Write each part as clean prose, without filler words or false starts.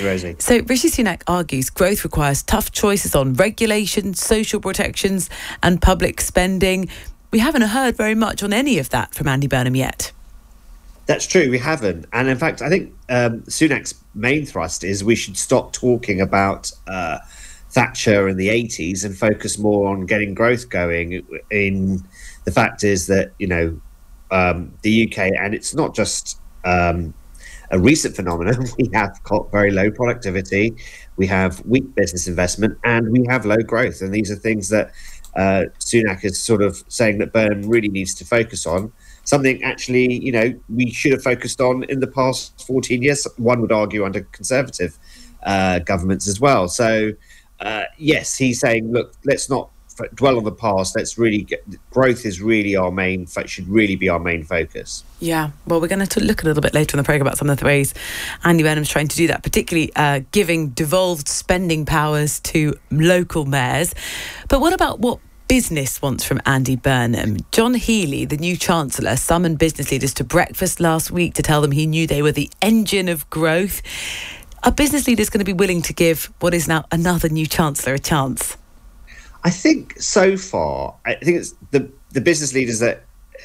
Rosie. So Rishi Sunak argues growth requires tough choices on regulation, social protections and public spending. We haven't heard very much on any of that from Andy Burnham yet. That's true, we haven't. And in fact, I think Sunak's main thrust is we should stop talking about Thatcher in the 80s and focus more on getting growth going. The fact is that, the UK, and it's not just a recent phenomenon, we have got very low productivity, we have weak business investment, and we have low growth. And these are things that Sunak is sort of saying that Burnham really needs to focus on. Something actually, we should have focused on in the past 14 years, one would argue, under Conservative governments as well. So, yes, he's saying, look, let's not dwell on the past. Let's really growth is really should really be our main focus. Yeah, well, we're going to look a little bit later in the programme about some of the ways Andy Burnham's trying to do that, particularly giving devolved spending powers to local mayors. But what about what business wants from Andy Burnham? John Healey, the new Chancellor, summoned business leaders to breakfast last week to tell them he knew they were the engine of growth. Are business leaders going to be willing to give what is now another new Chancellor a chance? I think so far, it's the business leaders that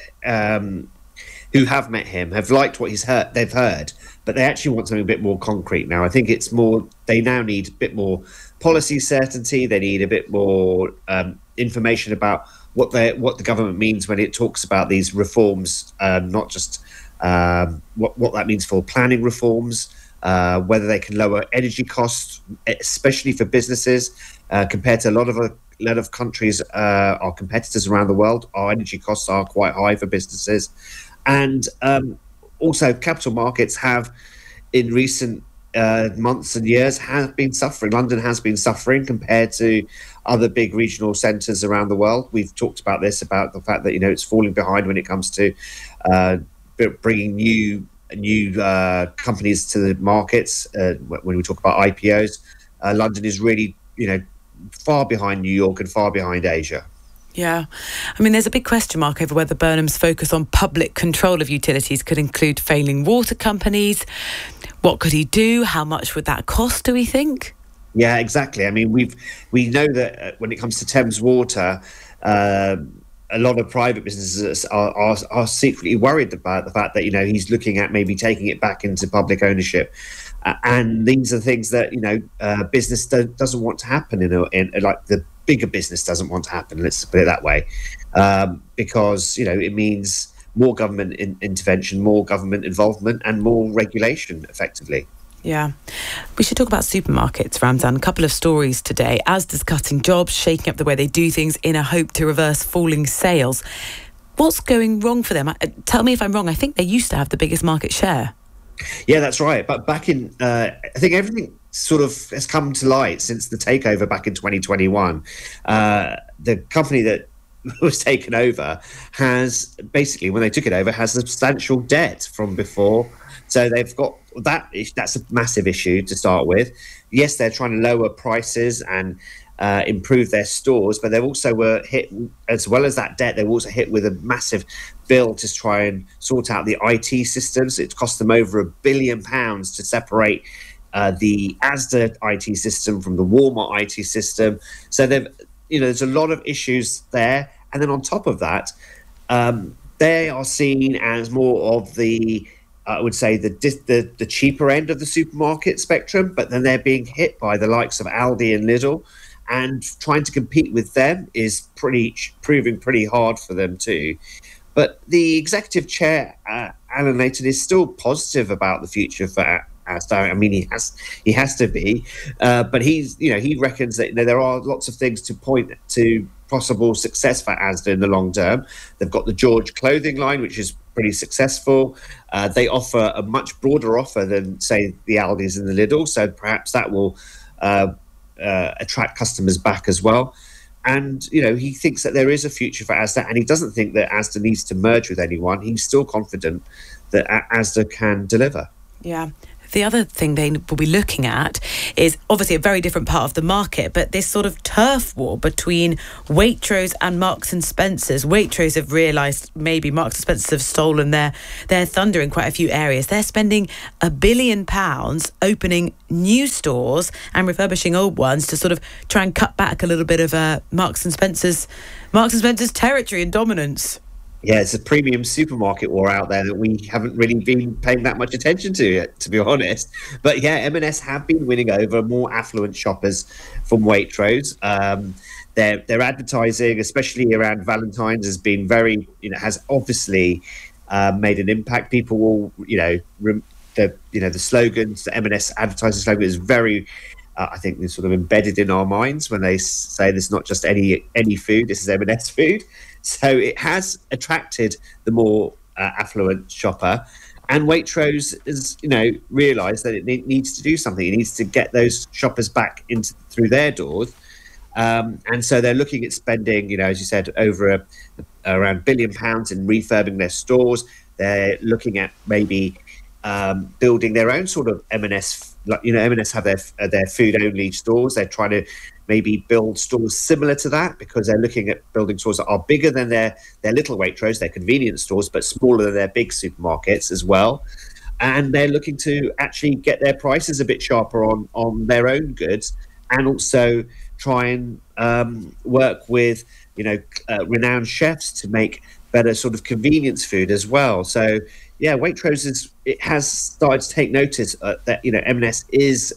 who have met him have liked what they've heard, but they actually want something a bit more concrete now. I think it's more, they now need a bit more policy certainty. They need a bit more information about what the government means when it talks about these reforms, not just what that means for planning reforms, whether they can lower energy costs, especially for businesses, compared to a lot of countries, our competitors around the world. Our energy costs are quite high for businesses. And also capital markets have, in recent months and years, have been suffering. London has been suffering compared to other big regional centres around the world. We've talked about this, about the fact that it's falling behind when it comes to bringing new companies to the markets. When we talk about IPOs, London is really far behind New York and far behind Asia. Yeah. I mean, there's a big question mark over whether Burnham's focus on public control of utilities could include failing water companies. What could he do? How much would that cost, do we think? Yeah, exactly. I mean, we know that when it comes to Thames Water, a lot of private businesses are secretly worried about the fact that he's looking at maybe taking it back into public ownership, and these are things that business doesn't want to happen. In like the bigger business doesn't want to happen. Let's put it that way, because it means more government intervention, more government involvement, and more regulation, effectively. Yeah. We should talk about supermarkets, Ramzan. A couple of stories today. Asda's cutting jobs, shaking up the way they do things in a hope to reverse falling sales. What's going wrong for them? Tell me if I'm wrong. I think they used to have the biggest market share. Yeah, that's right. But back in, I think everything sort of has come to light since the takeover back in 2021. The company that was taken over has basically, when they took it over, has substantial debt from before. So they've got that's a massive issue to start with. Yes, they're trying to lower prices and improve their stores, but they've also were hit, as well as that debt, they were also hit with a massive bill to try and sort out the IT systems. It cost them over £1 billion to separate the Asda IT system from the Walmart IT system. So there's a lot of issues there. And then on top of that, they are seen as more of the, I would say, the cheaper end of the supermarket spectrum, but then they're being hit by the likes of Aldi and Lidl, and trying to compete with them is proving pretty hard for them too. But the executive chair, Alan Layton, is still positive about the future for Asda. I mean, he has to be, but he reckons that there are lots of things to point to possible success for Asda in the long term. They've got the George clothing line, which is pretty successful. They offer a much broader offer than, say, the Aldis and the Lidl, so perhaps that will attract customers back as well. And he thinks that there is a future for Asda, and he doesn't think that Asda needs to merge with anyone. He's still confident that Asda can deliver. Yeah. the other thing they will be looking at is obviously a very different part of the market, but this sort of turf war between Waitrose and Marks and Spencer's. Waitrose have realised maybe Marks and Spencer's have stolen their thunder in quite a few areas. They're spending £1 billion opening new stores and refurbishing old ones to sort of try and cut back a little bit of Marks and Spencer's territory and dominance. Yeah, it's a premium supermarket war out there that we haven't really been paying that much attention to yet, to be honest. But yeah, M&S have been winning over more affluent shoppers from Waitrose. Their advertising, especially around Valentine's, has been very, has obviously made an impact. People will, the slogans, the M&S advertising slogan is very, I think, they're sort of embedded in our minds when they say this is not just any food, this is M&S food. So it has attracted the more affluent shopper, and Waitrose has, realised that it needs to do something. It needs to get those shoppers back through their doors, and so they're looking at spending, as you said, over around £1 billion in refurbing their stores. They're looking at maybe building their own sort of M&S. M&S have their food only stores. They're trying to maybe build stores similar to that, because they're looking at building stores that are bigger than their little Waitrose, their convenience stores, but smaller than their big supermarkets as well. And they're looking to actually get their prices a bit sharper on their own goods, and also try and work with renowned chefs to make better sort of convenience food as well. So yeah, Waitrose has started to take notice that M&S is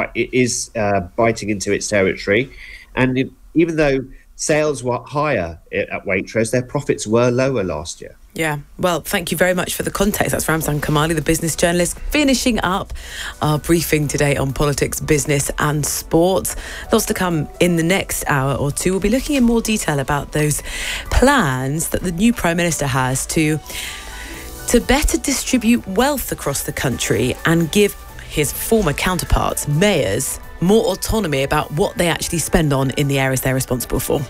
biting into its territory, and even though sales were higher at Waitrose, their profits were lower last year. Yeah, well, thank you very much for the context. That's Ramzan Kamali, the business journalist, finishing up our briefing today on politics, business and sports. Lots to come in the next hour or two. We'll be looking in more detail about those plans that the new Prime Minister has to better distribute wealth across the country and give his former counterparts, mayors, more autonomy about what they actually spend on in the areas they're responsible for.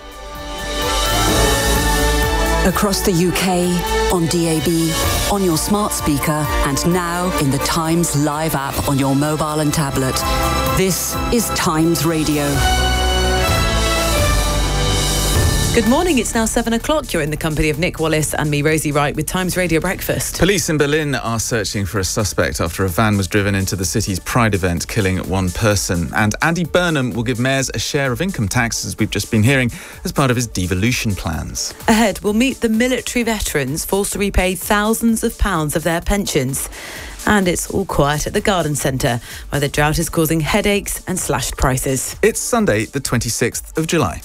Across the UK, on DAB, on your smart speaker, and now in the Times Live app on your mobile and tablet. This is Times Radio. Good morning, it's now 7 o'clock. You're in the company of Nick Wallace and me, Rosie Wright, with Times Radio Breakfast. Police in Berlin are searching for a suspect after a van was driven into the city's Pride event, killing one person. And Andy Burnham will give mayors a share of income tax, as we've just been hearing, as part of his devolution plans. Ahead, we'll meet the military veterans forced to repay thousands of pounds of their pensions. And it's all quiet at the Garden Centre, where the drought is causing headaches and slashed prices. It's Sunday, the 26th of July.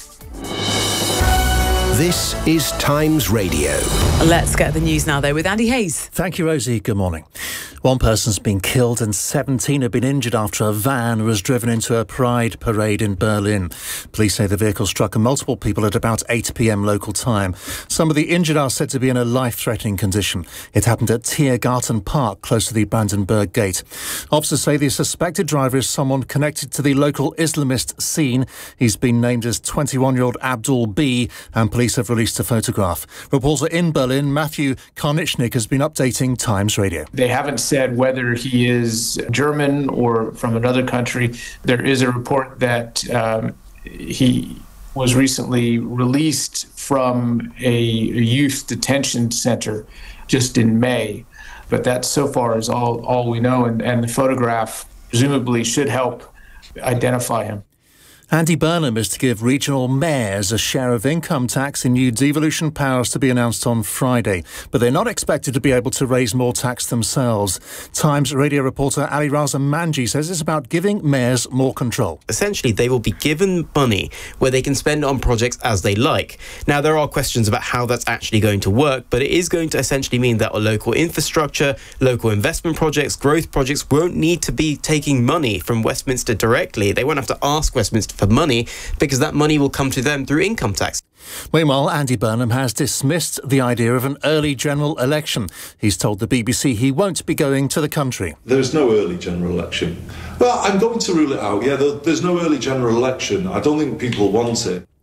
This is Times Radio. Let's get the news now, though, with Andy Hayes. Thank you, Rosie. Good morning. One person's been killed and 17 have been injured after a van was driven into a pride parade in Berlin. Police say the vehicle struck multiple people at about 8 p.m. local time. Some of the injured are said to be in a life-threatening condition. It happened at Tiergarten Park, close to the Brandenburg Gate. Officers say the suspected driver is someone connected to the local Islamist scene. He's been named as 21-year-old Abdul B, and police have released a photograph. Reporter in Berlin, Matthew Karnichnik, has been updating Times Radio. They haven't said whether he is German or from another country. There is a report that he was recently released from a youth detention center just in May. But that so far is all we know, and the photograph presumably should help identify him. Andy Burnham is to give regional mayors a share of income tax in new devolution powers to be announced on Friday. But they're not expected to be able to raise more tax themselves. Times radio reporter Ali Raza Manji says it's about giving mayors more control. Essentially, they will be given money where they can spend on projects as they like. Now, there are questions about how that's actually going to work, but it is going to essentially mean that local infrastructure, local investment projects, growth projects won't need to be taking money from Westminster directly. They won't have to ask Westminster for money, because that money will come to them through income tax. Meanwhile, Andy Burnham has dismissed the idea of an early general election. He's told the BBC he won't be going to the country. There's no early general election. Well, I'm going to rule it out. Yeah, there's no early general election. I don't think people want it.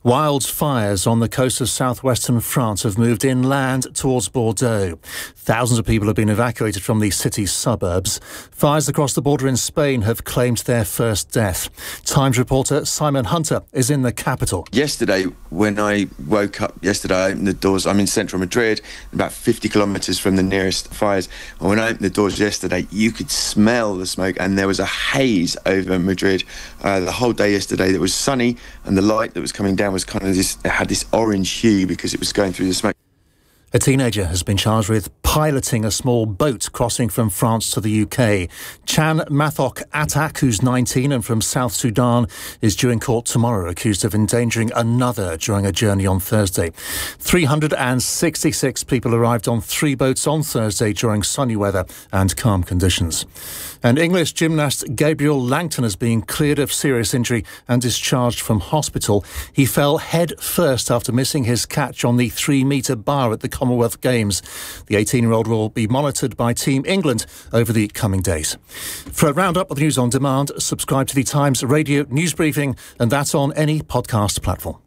Wildfires on the coast of southwestern France have moved inland towards Bordeaux. Thousands of people have been evacuated from the city's suburbs. Fires across the border in Spain have claimed their first death. Times reporter Simon Hunter is in the capital. Yesterday, when I woke up I opened the doors. I'm in central Madrid, about 50 kilometres from the nearest fires. And when I opened the doors yesterday, you could smell the smoke, and there was a haze over Madrid. The whole day yesterday, it was sunny, and the light that was coming down was kind of it had this orange hue because it was going through the smoke. A teenager has been charged with piloting a small boat crossing from France to the UK. Chan Mathok Atak, who's 19 and from South Sudan, is due in court tomorrow, accused of endangering another during a journey on Thursday. 366 people arrived on 3 boats on Thursday during sunny weather and calm conditions. And English gymnast Gabriel Langton has been cleared of serious injury and discharged from hospital. He fell head first after missing his catch on the 3-metre bar at the Commonwealth Games. The 18-year-old will be monitored by Team England over the coming days. For a roundup of the news on demand, subscribe to the Times Radio News Briefing, and that's on any podcast platform.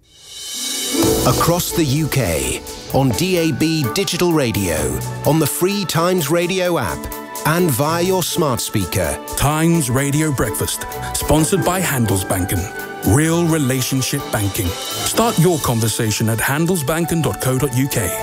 Across the UK, on DAB digital radio, on the free Times Radio app, and via your smart speaker. Times Radio Breakfast, sponsored by Handelsbanken. Real relationship banking. Start your conversation at handelsbanken.co.uk.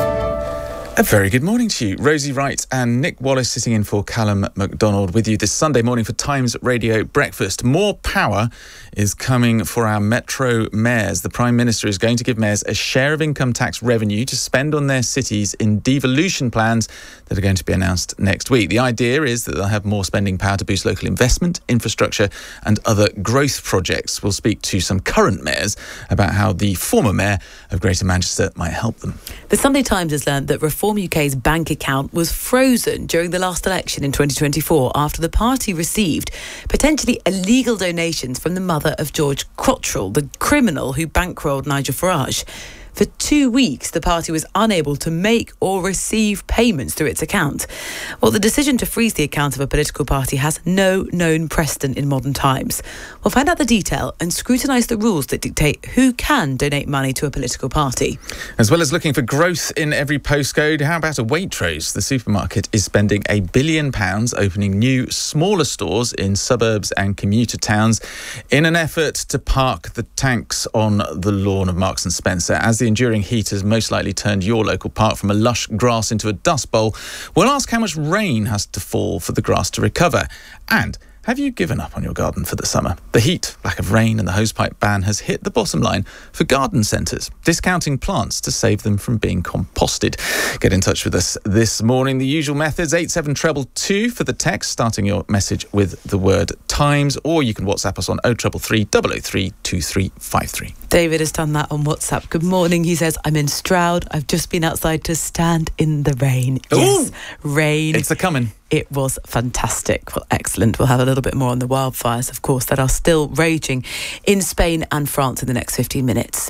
A very good morning to you. Rosie Wright and Nick Wallace sitting in for Callum MacDonald with you this Sunday morning for Times Radio Breakfast. More power is coming for our metro mayors. The Prime Minister is going to give mayors a share of income tax revenue to spend on their cities in devolution plans that are going to be announced next week. The idea is that they'll have more spending power to boost local investment, infrastructure and other growth projects. We'll speak to some current mayors about how the former mayor of Greater Manchester might help them. The Sunday Times has learned that Reform UK's bank account was frozen during the last election in 2024 after the party received potentially illegal donations from the mother of George Cottrell, the criminal who bankrolled Nigel Farage. For 2 weeks, the party was unable to make or receive payments through its account. Well, the decision to freeze the account of a political party has no known precedent in modern times. We'll find out the detail and scrutinise the rules that dictate who can donate money to a political party. As well as looking for growth in every postcode, how about a Waitrose? The supermarket is spending £1 billion opening new, smaller stores in suburbs and commuter towns in an effort to park the tanks on the lawn of Marks and Spencer. As the enduring heat has most likely turned your local park from a lush grass into a dust bowl, we'll ask how much rain has to fall for the grass to recover. And have you given up on your garden for the summer? The heat, lack of rain and the hosepipe ban has hit the bottom line for garden centres, discounting plants to save them from being composted. Get in touch with us this morning. The usual methods, 87322 for the text, starting your message with the word Times, or you can WhatsApp us on 0333 003 2353. David has done that on WhatsApp. Good morning. He says, I'm in Stroud. I've just been outside to stand in the rain. Ooh, yes, rain. It's a-coming. It was fantastic. Well, excellent. We'll have a little bit more on the wildfires, of course, that are still raging in Spain and France in the next 15 minutes.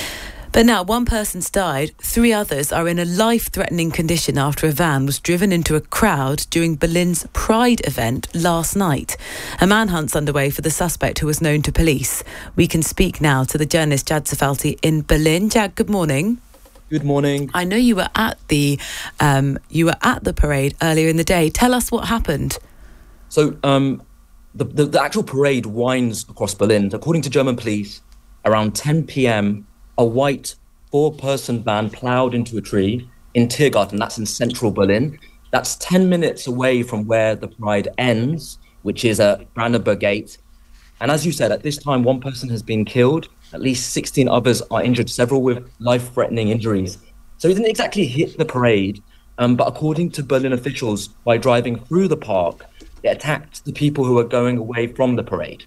But now, one person's died. 3 others are in a life-threatening condition after a van was driven into a crowd during Berlin's Pride event last night. A manhunt's underway for the suspect who was known to police. We can speak now to the journalist Jad Safalti in Berlin. Jad, good morning. Good morning. I know you were at the parade earlier in the day. Tell us what happened. So the actual parade winds across Berlin. According to German police, around 10 p.m, a white 4-person van ploughed into a tree in Tiergarten. That's in central Berlin. That's 10 minutes away from where the parade ends, which is at Brandenburg Gate. And as you said, at this time, 1 person has been killed. At least 16 others are injured, several with life-threatening injuries. So he didn't exactly hit the parade, but according to Berlin officials, by driving through the park, it attacked the people who were going away from the parade.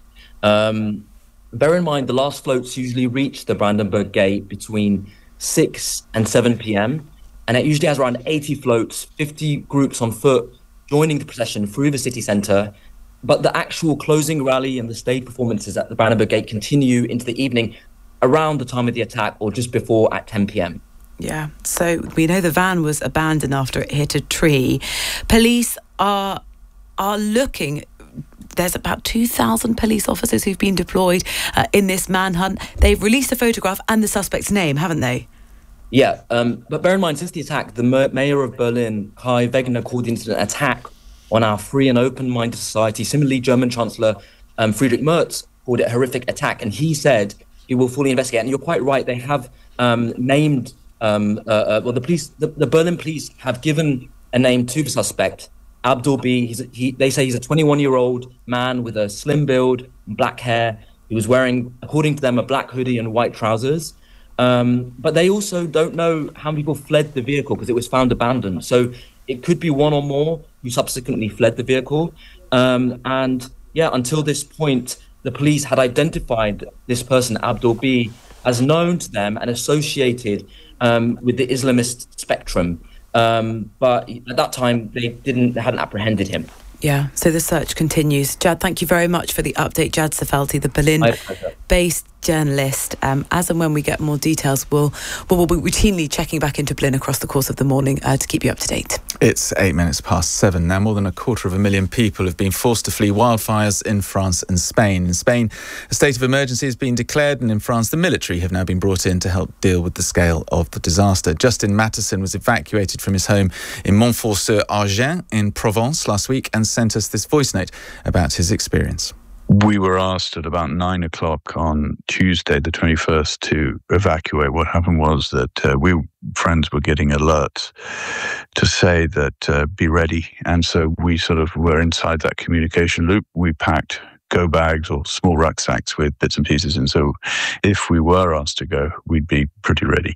Bear in mind, the last floats usually reach the Brandenburg Gate between 6 and 7 p.m, and it usually has around 80 floats, 50 groups on foot joining the procession through the city centre. But the actual closing rally and the stage performances at the Brandenburg Gate continue into the evening around the time of the attack or just before at 10 p.m. Yeah, so we know the van was abandoned after it hit a tree. Police are looking there's about 2,000 police officers who've been deployed in this manhunt. They've released a photograph and the suspect's name, haven't they? Yeah, but bear in mind, since the attack, the mayor of Berlin, Kai Wegner, called it an attack on our free and open-minded society. Similarly, German Chancellor Friedrich Merz called it a horrific attack, and he said he will fully investigate. And you're quite right; they have named. The Berlin police have given a name to the suspect, Abdul B. They say he's a 21-year-old man with a slim build, black hair. He was wearing, according to them, a black hoodie and white trousers. But they also don't know how many people fled the vehicle because it was found abandoned. So it could be one or more who subsequently fled the vehicle. Until this point, the police had identified this person, Abdul B, as known to them and associated with the Islamist spectrum. But at that time, they hadn't apprehended him. Yeah, so the search continues. Jad, thank you very much for the update. Jad Sefelti, the Berlin-based journalist. As and when we get more details, we'll be routinely checking back into Berlin across the course of the morning to keep you up to date. It's 7:08 now. More than 250,000 people have been forced to flee wildfires in France and Spain. In Spain, a state of emergency has been declared, and in France, the military have now been brought in to help deal with the scale of the disaster. Justin Mattison was evacuated from his home in Montfort-sur-Argens in Provence last week and sent us this voice note about his experience. We were asked at about 9 o'clock on Tuesday, the 21st, to evacuate. What happened was that friends were getting alerts to say that be ready. And so we sort of were inside that communication loop. We packed go bags or small rucksacks with bits and pieces. And so if we were asked to go, we'd be pretty ready.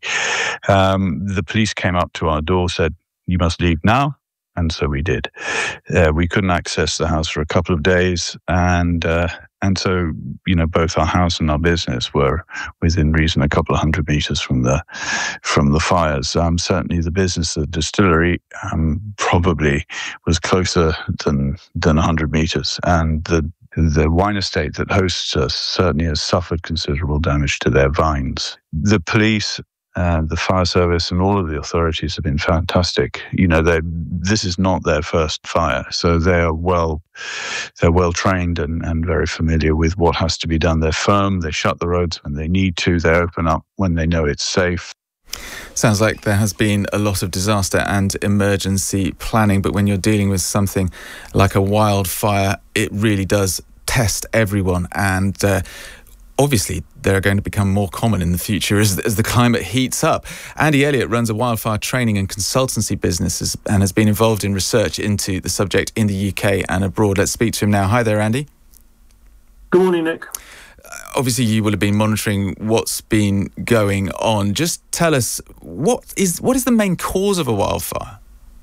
The police came up to our door, said, "You must leave now." And so we did. We couldn't access the house for a couple of days, and so both our house and our business were within reason a couple of 100 meters from the fires. Certainly, the business, the distillery, probably was closer than 100 meters, and the wine estate that hosts us certainly has suffered considerable damage to their vines. The police, the fire service, and all of the authorities have been fantastic. This is not their first fire, so they're well trained and very familiar with what has to be done. They're firm. They shut the roads when they need to. They open up when they know it's safe. Sounds like there has been a lot of disaster and emergency planning, but when you're dealing with something like a wildfire, it really does test everyone. And obviously, they're going to become more common in the future as the climate heats up. Andy Elliott runs a wildfire training and consultancy business and has been involved in research into the subject in the UK and abroad. Let's speak to him now. Hi there, Andy. Good morning, Nick. Obviously, you will have been monitoring what's been going on. Just tell us, what is the main cause of a wildfire?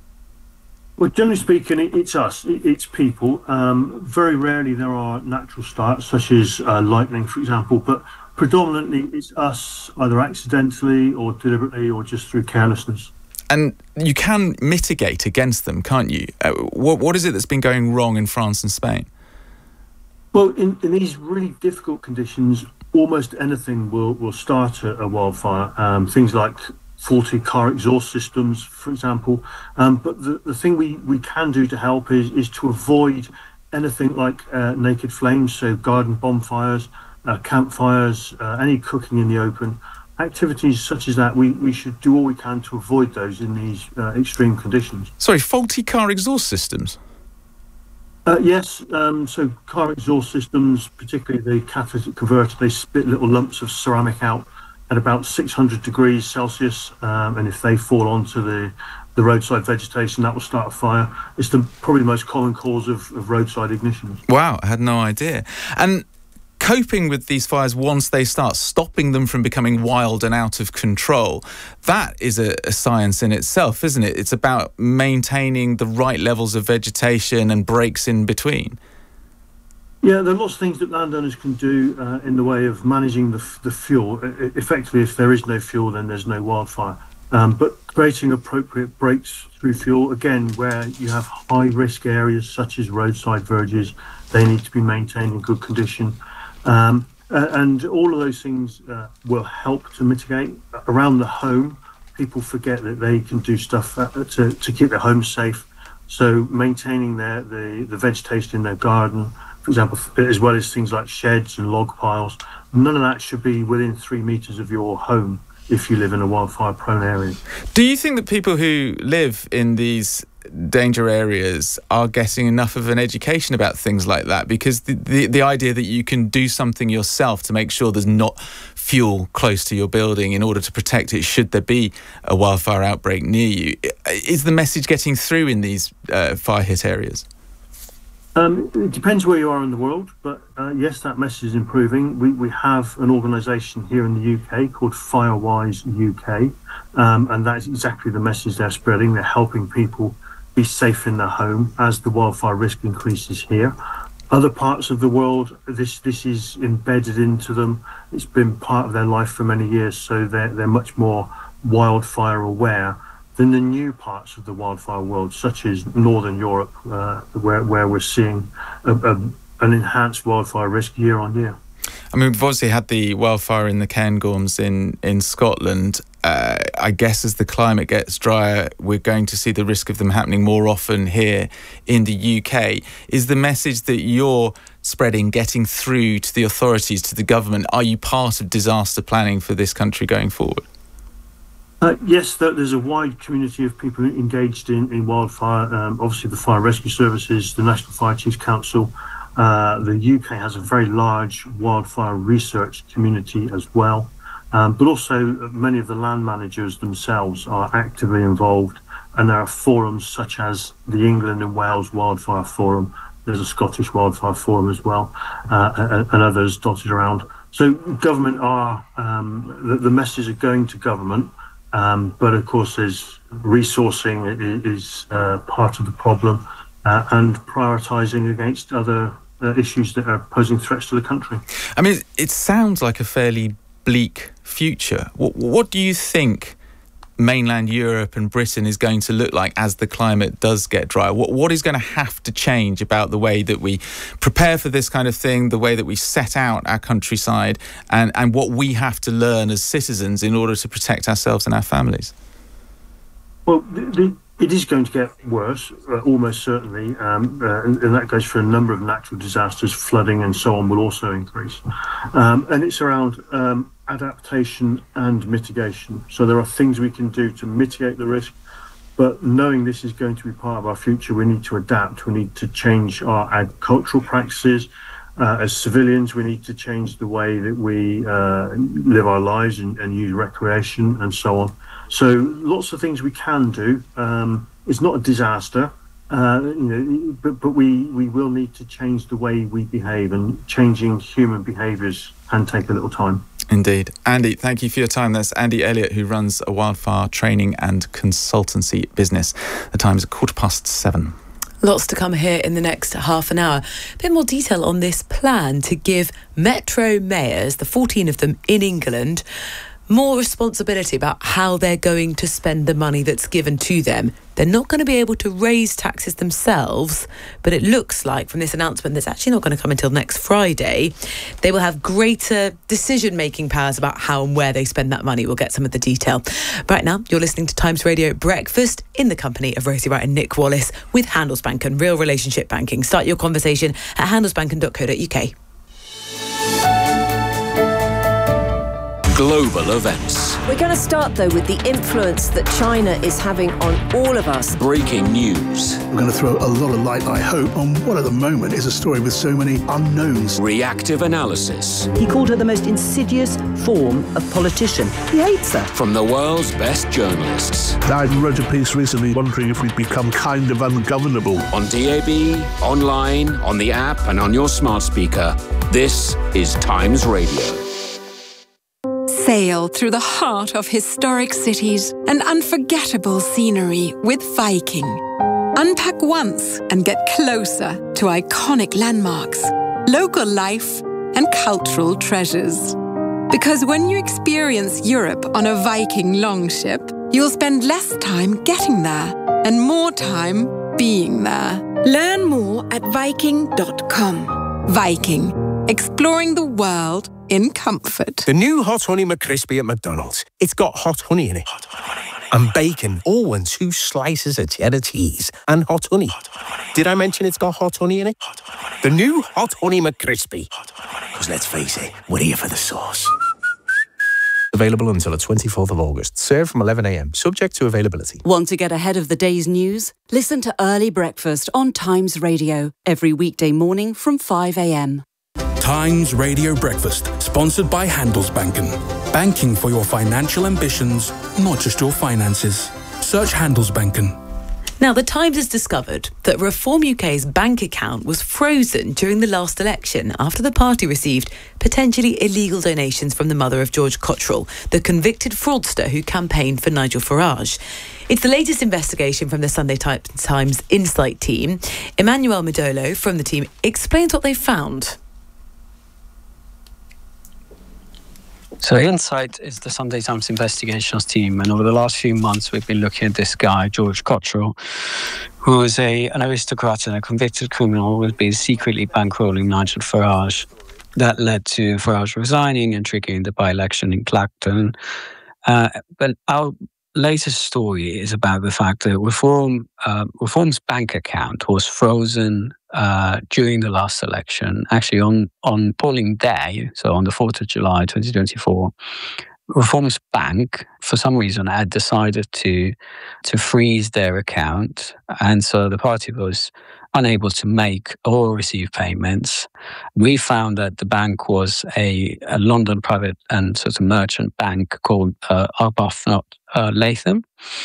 Well, generally speaking, it's us. It's people. Very rarely there are natural starts, such as lightning, for example, but predominantly it's us, either accidentally or deliberately or just through carelessness. And you can mitigate against them, can't you? What is it that's been going wrong in France and Spain? Well, in these really difficult conditions, almost anything will start a wildfire. Things like faulty car exhaust systems, for example. But the thing we can do to help is to avoid anything like naked flames, so garden bonfires, campfires, any cooking in the open. Activities such as that, we should do all we can to avoid those in these extreme conditions. Sorry, faulty car exhaust systems? Yes, so car exhaust systems, particularly the catalytic converter, they spit little lumps of ceramic out at about 600 degrees Celsius, and if they fall onto the roadside vegetation, that will start a fire. It's probably the most common cause of roadside ignition. Wow, I had no idea. And coping with these fires once they start, stopping them from becoming wild and out of control, that is a science in itself, isn't it? It's about maintaining the right levels of vegetation and breaks in between. Yeah, there are lots of things that landowners can do in the way of managing the fuel. Effectively, if there is no fuel, then there's no wildfire. But creating appropriate breaks through fuel, again, where you have high-risk areas such as roadside verges, they need to be maintained in good condition. And all of those things will help to mitigate. Around the home, people forget that they can do stuff to keep their home safe. So maintaining the vegetation in their garden, for example, as well as things like sheds and log piles, none of that should be within 3 meters of your home if you live in a wildfire-prone area. Do you think that people who live in these danger areas are getting enough of an education about things like that? Because the idea that you can do something yourself to make sure there's not fuel close to your building in order to protect it should there be a wildfire outbreak near you, is the message getting through in these fire-hit areas? It depends where you are in the world, but yes, that message is improving. We have an organisation here in the UK called Firewise UK, and that's exactly the message they're spreading. They're helping people be safe in their home as the wildfire risk increases here. Other parts of the world, this is embedded into them. It's been part of their life for many years, so they're much more wildfire aware than the new parts of the wildfire world, such as Northern Europe, where we're seeing an enhanced wildfire risk year on year. I mean, we've obviously had the wildfire in the Cairngorms in Scotland. I guess as the climate gets drier, we're going to see the risk of them happening more often here in the UK. Is the message that you're spreading getting through to the authorities, to the government? Are you part of disaster planning for this country going forward? Yes, there's a wide community of people engaged in wildfire. Obviously, the Fire Rescue Services, the National Fire Chiefs Council. The UK has a very large wildfire research community as well. But also many of the land managers themselves are actively involved. And there are forums such as the England and Wales Wildfire Forum. There's a Scottish Wildfire Forum as well, and others dotted around. So government are, the messages are going to government. But of course, there's resourcing is part of the problem, and prioritising against other issues that are posing threats to the country. I mean, it sounds like a fairly bleak future. What do you think mainland Europe and Britain is going to look like as the climate does get drier? What is going to have to change about the way that we prepare for this kind of thing, the way that we set out our countryside, and what we have to learn as citizens in order to protect ourselves and our families? Well, it is going to get worse, almost certainly, and that goes for a number of natural disasters. Flooding and so on will also increase. And it's around adaptation and mitigation. So there are things we can do to mitigate the risk, but knowing this is going to be part of our future, we need to adapt. We need to change our agricultural practices. As civilians, we need to change the way that we live our lives and use recreation and so on. So lots of things we can do. It's not a disaster, but we will need to change the way we behave, and changing human behaviours can take a little time. Indeed. Andy, thank you for your time. That's Andy Elliott, who runs a wildfire training and consultancy business. The time is 7:15. Lots to come here in the next half an hour. A bit more detail on this plan to give metro mayors, the 14 of them in England, more responsibility about how they're going to spend the money that's given to them. They're not going to be able to raise taxes themselves, but it looks like from this announcement that's actually not going to come until next Friday, they will have greater decision-making powers about how and where they spend that money. We'll get some of the detail. Right now, you're listening to Times Radio Breakfast in the company of Rosie Wright and Nick Wallace with Handelsbanken Real Relationship Banking. Start your conversation at handelsbanken.co.uk. Global events. We're going to start, though, with the influence that China is having on all of us. Breaking news. We're going to throw a lot of light, I hope, on what at the moment is a story with so many unknowns. Reactive analysis. He called her the most insidious form of politician. He hates her. From the world's best journalists. I wrote a piece recently wondering if we'd become kind of ungovernable. On DAB, online, on the app, and on your smart speaker. This is Times Radio. Sail through the heart of historic cities and unforgettable scenery with Viking. Unpack once and get closer to iconic landmarks, local life, and cultural treasures. Because when you experience Europe on a Viking longship, you'll spend less time getting there and more time being there. Learn more at Viking.com. Viking, exploring the world in comfort. The new Hot Honey McCrispy at McDonald's. It's got hot honey in it. and bacon, and 2 slices of cheddar cheese, and hot honey. Did I mention it's got hot honey in it? The new Hot Honey McCrispy. Because let's face it, we're here for the sauce. Available until the 24th of August. Served from 11 a.m. Subject to availability. Want to get ahead of the day's news? Listen to Early Breakfast on Times Radio every weekday morning from 5 a.m. Times Radio Breakfast, sponsored by Handelsbanken. Banking for your financial ambitions, not just your finances. Search Handelsbanken. Now, The Times has discovered that Reform UK's bank account was frozen during the last election after the party received potentially illegal donations from the mother of George Cottrell, the convicted fraudster who campaigned for Nigel Farage. It's the latest investigation from the Sunday Times Insight team. Emmanuel Modolo from the team explains what they found. So Insight is the Sunday Times investigations team, and over the last few months we've been looking at this guy, George Cottrell, who was an aristocrat and a convicted criminal who had been secretly bankrolling Nigel Farage. That led to Farage resigning and triggering the by-election in Clacton. But our latest story is about the fact that Reform's bank account was frozen during the last election, actually on polling day, so on the 4th of July 2024. Reform's bank, for some reason, had decided to freeze their account, and so the party was unable to make or receive payments. We found that the bank was a London private and sort of merchant bank called Arbuthnot Latham,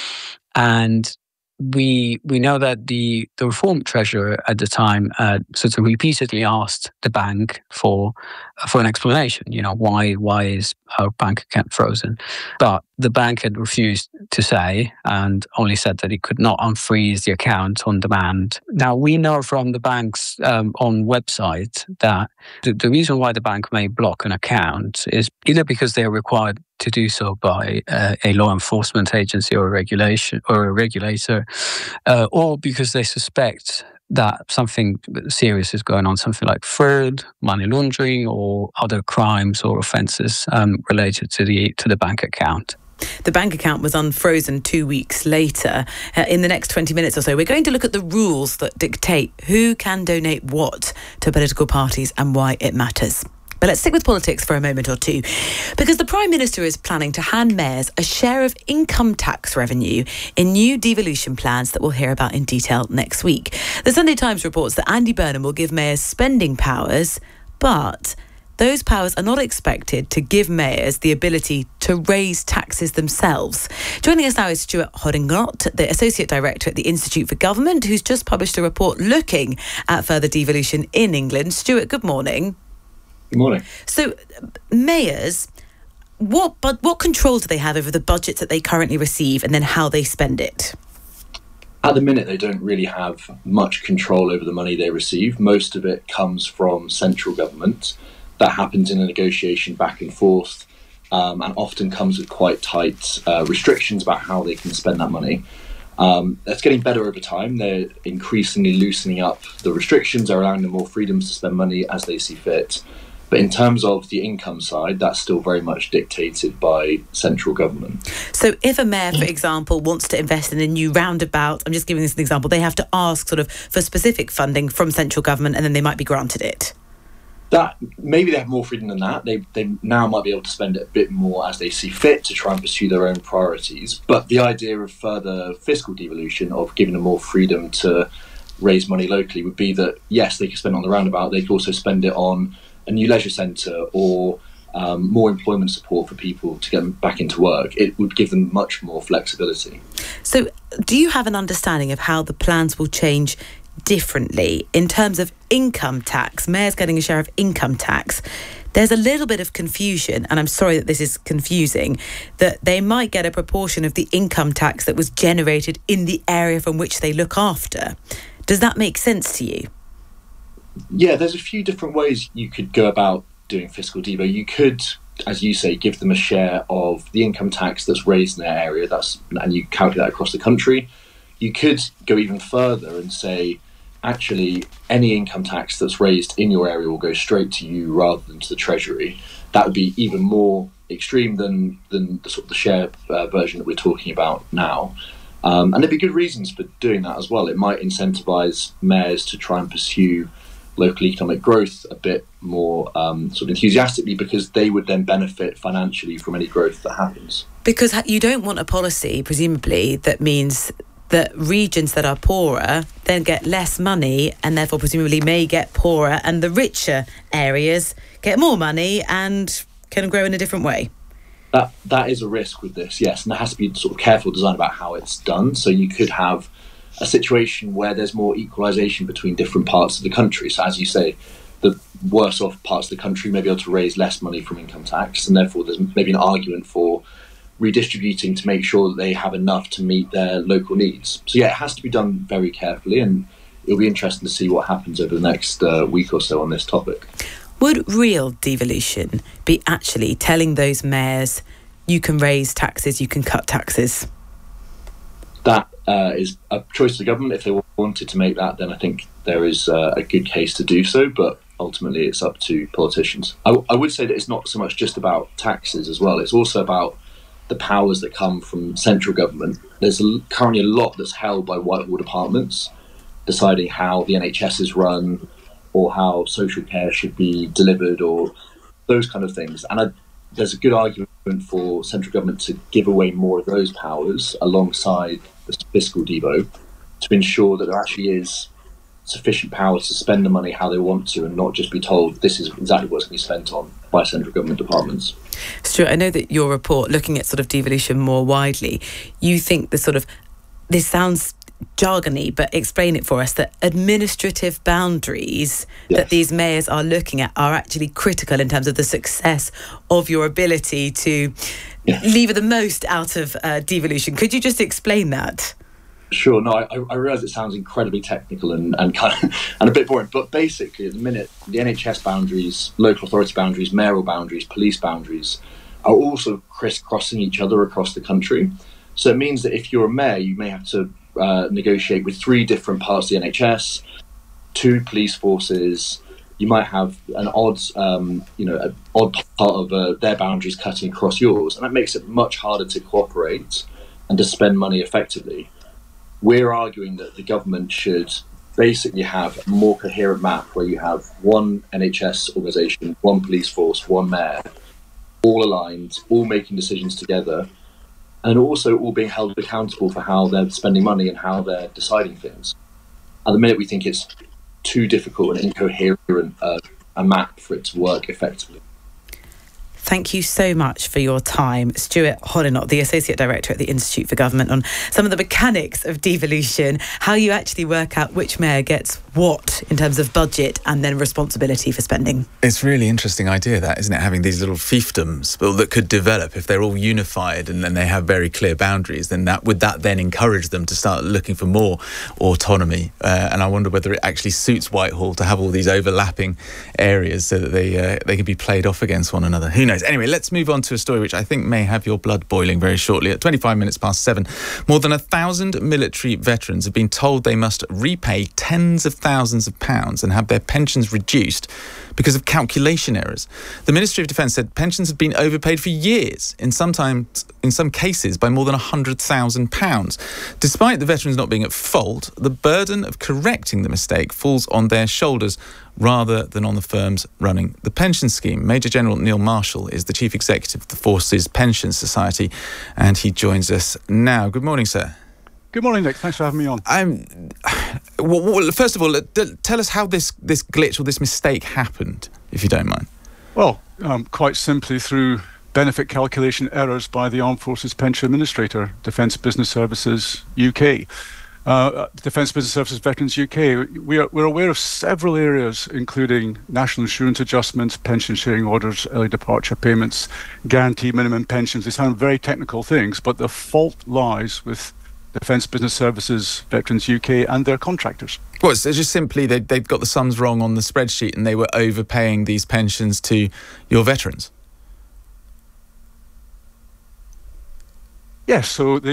and we know that the Reform treasurer at the time sort of repeatedly asked the bank for an explanation. You know, why is our bank account frozen? But the bank had refused to say and only said that it could not unfreeze the account on demand. Now, we know from the bank's own website that the reason why the bank may block an account is either because they are required to do so by a law enforcement agency or a regulator, or because they suspect that something serious is going on, something like fraud, money laundering, or other crimes or offences related to the bank account. The bank account was unfrozen 2 weeks later. In the next 20 minutes or so, we're going to look at the rules that dictate who can donate what to political parties and why it matters. But let's stick with politics for a moment or two, because the Prime Minister is planning to hand mayors a share of income tax revenue in new devolution plans that we'll hear about in detail next week. The Sunday Times reports that Andy Burnham will give mayors spending powers, but those powers are not expected to give mayors the ability to raise taxes themselves. Joining us now is Stuart Hoddinott, the Associate Director at the Institute for Government, who's just published a report looking at further devolution in England. Stuart, good morning. Good morning. So, mayors, what control do they have over the budgets that they currently receive and then how they spend it? At the minute, they don't really have much control over the money they receive. Most of it comes from central government. That happens in a negotiation back and forth, and often comes with quite tight restrictions about how they can spend that money. That's getting better over time. They're increasingly loosening up the restrictions, they're allowing them more freedoms to spend money as they see fit. But in terms of the income side, that's still very much dictated by central government. So if a mayor, for example, wants to invest in a new roundabout, I'm just giving this an example, they have to ask sort of for specific funding from central government and then they might be granted it. That maybe they have more freedom than that. They now might be able to spend it a bit more as they see fit to try and pursue their own priorities. But the idea of further fiscal devolution, of giving them more freedom to raise money locally, would be that, yes, they could spend it on the roundabout, they could also spend it on a new leisure centre or more employment support for people to get them back into work. It would give them much more flexibility. So do you have an understanding of how the plans will change differently in terms of income tax? Mayors getting a share of income tax. There's a little bit of confusion, and I'm sorry that this is confusing, that they might get a proportion of the income tax that was generated in the area from which they look after. Does that make sense to you? Yeah, there's a few different ways you could go about doing fiscal devo. You could, as you say, give them a share of the income tax that's raised in their area, and you calculate that across the country. You could go even further and say, actually any income tax that's raised in your area will go straight to you rather than to the Treasury, that would be even more extreme than the sort of the share version that we're talking about now. And there'd be good reasons for doing that as well. It might incentivise mayors to try and pursue local economic growth a bit more sort of enthusiastically, because they would then benefit financially from any growth that happens. Because you don't want a policy, presumably, that means that regions that are poorer then get less money and therefore presumably may get poorer, and the richer areas get more money and can grow in a different way. That is a risk with this, yes, and there has to be sort of careful design about how it's done. So you could have a situation where there's more equalisation between different parts of the country. So as you say, the worse off parts of the country may be able to raise less money from income tax, and therefore there's maybe an argument for redistributing to make sure that they have enough to meet their local needs. So yeah, it has to be done very carefully, and it'll be interesting to see what happens over the next week or so on this topic. Would real devolution be actually telling those mayors, you can raise taxes, you can cut taxes? That is a choice of the government. If they wanted to make that, then I think there is a good case to do so, but ultimately it's up to politicians. I would say that it's not so much just about taxes as well, it's also about the powers that come from central government. There's currently a lot that's held by Whitehall departments, deciding how the NHS is run or how social care should be delivered or those kind of things. And there's a good argument for central government to give away more of those powers alongside the fiscal devo to ensure that there actually is sufficient power to spend the money how they want to, and not just be told this is exactly what's going to be spent on by central government departments. Stuart, I know that your report, looking at sort of devolution more widely, you think this sounds jargony, but explain it for us, that administrative boundaries that these mayors are looking at are actually critical in terms of the success of your ability to lever the most out of devolution. Could you just explain that? Sure. No, I realise it sounds incredibly technical and kind of and a bit boring, but basically at the minute the NHS boundaries, local authority boundaries, mayoral boundaries, police boundaries are also crisscrossing each other across the country. So it means that if you're a mayor, you may have to negotiate with 3 different parts of the NHS, 2 police forces. You might have an odd part of their boundaries cutting across yours, and that makes it much harder to cooperate and to spend money effectively. We're arguing that the government should basically have a more coherent map where you have one NHS organisation, one police force, one mayor, all aligned, all making decisions together, and also all being held accountable for how they're spending money and how they're deciding things. At the minute, we think it's too difficult and incoherent a map for it to work effectively. Thank you so much for your time, Stuart Hollinock, the Associate Director at the Institute for Government, on some of the mechanics of devolution, how you actually work out which mayor gets what in terms of budget and then responsibility for spending. It's a really interesting idea, that, isn't it? Having these little fiefdoms that could develop if they're all unified and then they have very clear boundaries, then would that then encourage them to start looking for more autonomy? And I wonder whether it actually suits Whitehall to have all these overlapping areas so that they can be played off against one another. Who knows? Anyway, let's move on to a story which I think may have your blood boiling very shortly. At 7:25, more than 1,000 military veterans have been told they must repay tens of thousands of pounds and have their pensions reduced because of calculation errors. The Ministry of Defence said pensions have been overpaid for years, in some cases by more than £100,000. Despite the veterans not being at fault, the burden of correcting the mistake falls on their shoulders rather than on the firms running the pension scheme. Major General Neil Marshall is the Chief Executive of the Forces Pension Society, and he joins us now. Good morning, sir. Good morning, Nick. Thanks for having me on. First of all, tell us how this glitch or this mistake happened, if you don't mind. Well, quite simply through benefit calculation errors by the Armed Forces Pension Administrator, Defence Business Services UK. Defence Business Services Veterans UK, we're aware of several areas, including national insurance adjustments, pension sharing orders, early departure payments, guaranteed minimum pensions. They sound very technical things, but the fault lies with Defence Business Services Veterans UK and their contractors. Well, so just simply they've got the sums wrong on the spreadsheet and they were overpaying these pensions to your veterans? Yes, so at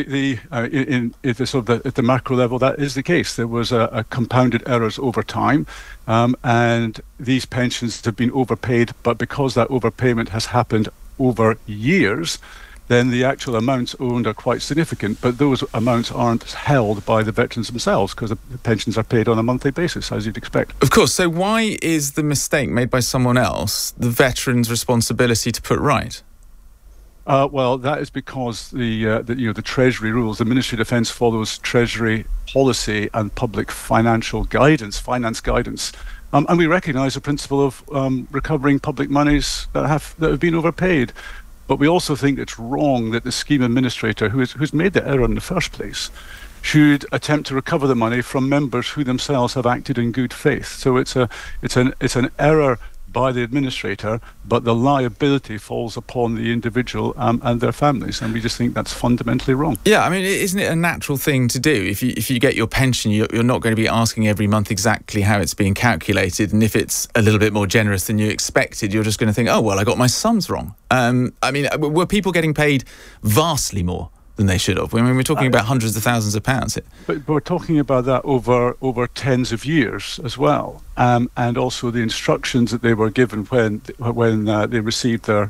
the macro level, that is the case. There was a compounded errors over time, and these pensions have been overpaid. But because that overpayment has happened over years, then the actual amounts owed are quite significant. But those amounts aren't held by the veterans themselves because the pensions are paid on a monthly basis, as you'd expect. Of course. So why is the mistake made by someone else the veteran's responsibility to put right? Well, that is because the Treasury rules. The Ministry of Defence follows Treasury policy and public finance guidance, and we recognise the principle of recovering public monies that have been overpaid. But we also think it's wrong that the scheme administrator, who's made the error in the first place, should attempt to recover the money from members who themselves have acted in good faith. So it's an error by the administrator, but the liability falls upon the individual and their families, and we just think that's fundamentally wrong. Yeah, I mean, isn't it a natural thing to do? If you get your pension, you're not going to be asking every month exactly how it's being calculated, and if it's a little bit more generous than you expected, you're just going to think, oh, well, I got my sums wrong. I mean, were people getting paid vastly more than they should have? I mean, we're talking about hundreds of thousands of pounds. But we're talking about that over tens of years as well, and also the instructions that they were given when they received their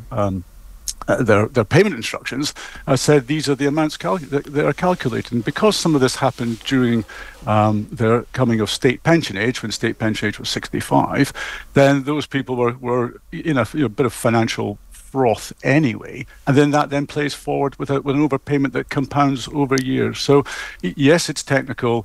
payment instructions said these are the amounts that are calculated. And because some of this happened during their coming of state pension age, when state pension age was 65, then those people were in a bit of financial froth anyway, and then that plays forward with an overpayment that compounds over years. So yes, it's technical,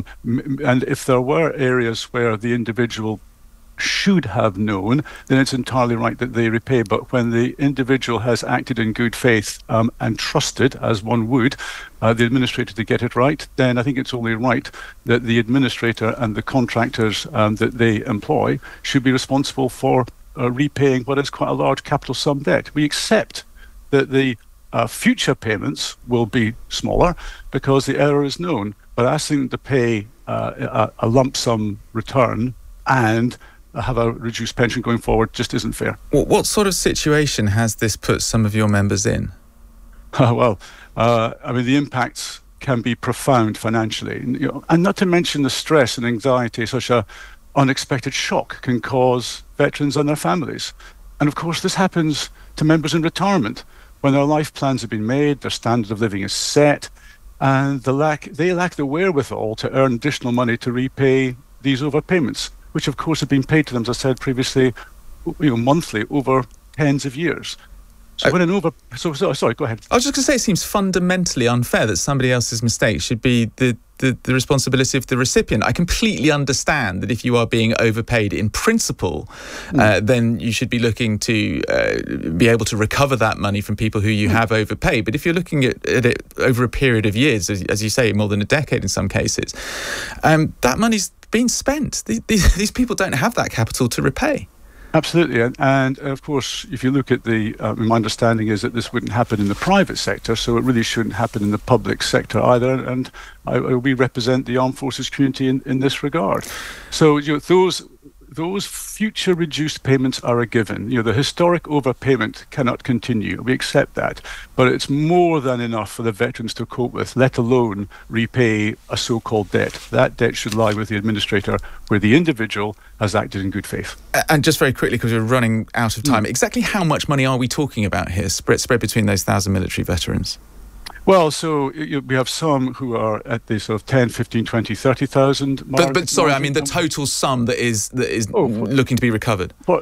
and if there were areas where the individual should have known, then it's entirely right that they repay. But when the individual has acted in good faith and trusted, as one would, the administrator to get it right, then I think it's only right that the administrator and the contractors that they employ should be responsible for repaying what is quite a large capital sum debt. We accept that the future payments will be smaller because the error is known, but asking them to pay a lump sum return and have a reduced pension going forward just isn't fair. What sort of situation has this put some of your members in? Well, I mean, the impacts can be profound financially, and not to mention the stress and anxiety such a unexpected shock can cause veterans and their families. And of course, this happens to members in retirement when their life plans have been made, their standard of living is set, and they lack the wherewithal to earn additional money to repay these overpayments, which of course have been paid to them, as I said previously, monthly over tens of years. So sorry, go ahead. I was just going to say, it seems fundamentally unfair that somebody else's mistake should be the responsibility of the recipient. I completely understand that if you are being overpaid in principle, then you should be looking to be able to recover that money from people who you have overpaid. But if you're looking at it over a period of years, as you say, more than a decade in some cases, that money's been spent. These people don't have that capital to repay. Absolutely, and of course, if you look at my understanding is that this wouldn't happen in the private sector, so it really shouldn't happen in the public sector either, and we represent the armed forces community in this regard. So those future reduced payments are a given. The historic overpayment cannot continue. We accept that, but it's more than enough for the veterans to cope with, let alone repay a so-called debt. That debt should lie with the administrator, where the individual has acted in good faith. And just very quickly, because we're running out of time, exactly how much money are we talking about here, spread between those 1,000 military veterans? Well, so we have some who are at the sort of 10, 15, 20, 30,000 mark. But sorry, I mean the total sum that is looking to be recovered. For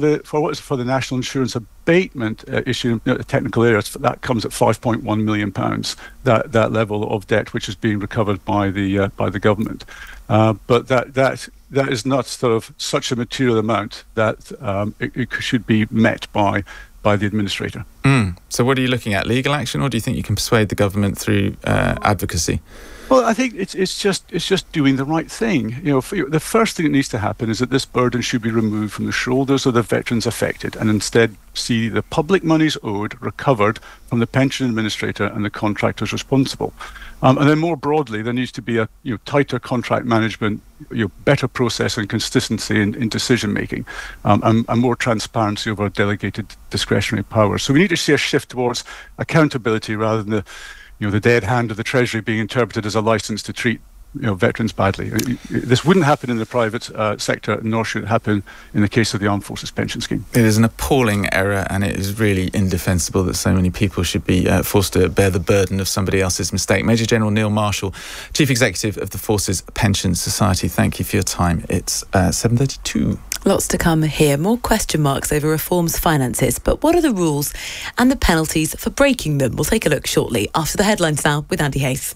the national insurance abatement issue, technical areas, that comes at £5.1 million. That level of debt which is being recovered by the government, but that is not sort of such a material amount that it should be met by the administrator. So what are you looking at? Legal action, or do you think you can persuade the government through advocacy? Well, I think it's just doing the right thing. The first thing that needs to happen is that this burden should be removed from the shoulders of the veterans affected, and instead see the public monies owed recovered from the pension administrator and the contractors responsible. And then more broadly, there needs to be a tighter contract management, better process and consistency in decision making, and more transparency over delegated discretionary powers. So we need to see a shift towards accountability rather than the dead hand of the Treasury being interpreted as a license to treat veterans badly. This wouldn't happen in the private sector, nor should it happen in the case of the Armed Forces Pension Scheme. It is an appalling error, and it is really indefensible that so many people should be forced to bear the burden of somebody else's mistake. Major General Neil Marshall, Chief Executive of the Forces Pension Society, thank you for your time. It's 7:32. Lots to come here. More question marks over reform's finances. But what are the rules and the penalties for breaking them? We'll take a look shortly after the headlines now with Andy Hayes.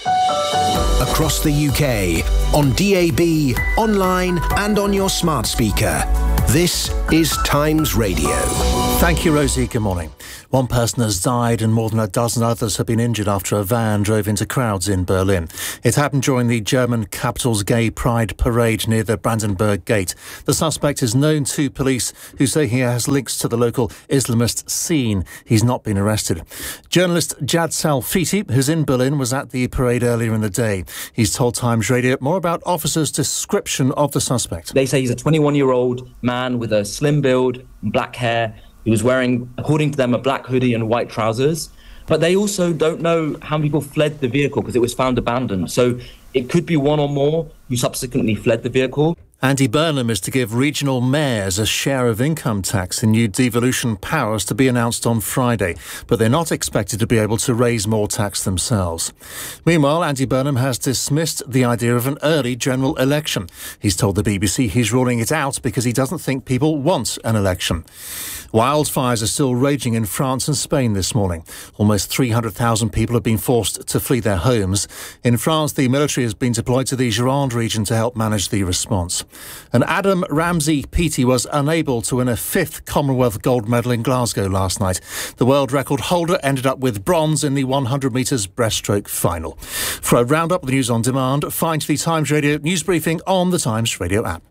Across the UK, on DAB, online and on your smart speaker. This is Times Radio. Thank you, Rosie. Good morning. One person has died and more than a dozen others have been injured after a van drove into crowds in Berlin. It happened during the German capital's Gay Pride parade near the Brandenburg Gate. The suspect is known to police, who say he has links to the local Islamist scene. He's not been arrested. Journalist Jad Salfiti, who's in Berlin, was at the parade earlier in the day. He's told Times Radio more about officers' description of the suspect. They say he's a 21-year-old man with a slim build and black hair. He was wearing, according to them, a black hoodie and white trousers. But they also don't know how many people fled the vehicle because it was found abandoned. So it could be one or more who subsequently fled the vehicle. Andy Burnham is to give regional mayors a share of income tax in new devolution powers to be announced on Friday, but they're not expected to be able to raise more tax themselves. Meanwhile, Andy Burnham has dismissed the idea of an early general election. He's told the BBC he's ruling it out because he doesn't think people want an election. Wildfires are still raging in France and Spain this morning. Almost 300,000 people have been forced to flee their homes. In France, the military has been deployed to the Gironde region to help manage the response. And Adam Ramsey-Peaty was unable to win a fifth Commonwealth gold medal in Glasgow last night. The world record holder ended up with bronze in the 100 metres breaststroke final. For a roundup of the news on demand, find the Times Radio news briefing on the Times Radio app.